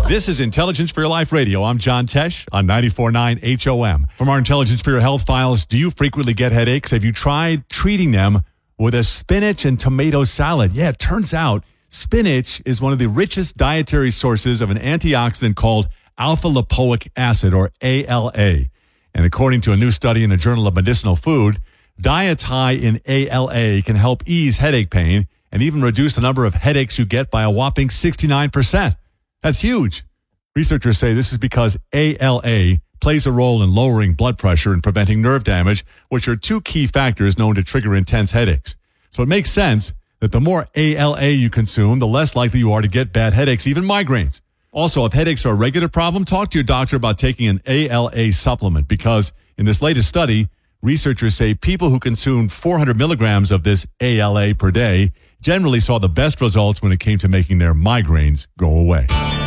This is Intelligence for Your Life Radio. I'm John Tesh on 94.9 HOM. From our Intelligence for Your Health files, do you frequently get headaches? Have you tried treating them with a spinach and tomato salad? Yeah, it turns out spinach is one of the richest dietary sources of an antioxidant called alpha-lipoic acid, or ALA. And according to a new study in the Journal of Medicinal Food, diets high in ALA can help ease headache pain and even reduce the number of headaches you get by a whopping 69%. That's huge. Researchers say this is because ALA plays a role in lowering blood pressure and preventing nerve damage, which are two key factors known to trigger intense headaches. So it makes sense that the more ALA you consume, the less likely you are to get bad headaches, even migraines. Also, if headaches are a regular problem, talk to your doctor about taking an ALA supplement, because in this latest study, researchers say people who consumed 400 milligrams of this ALA per day generally saw the best results when it came to making their migraines go away.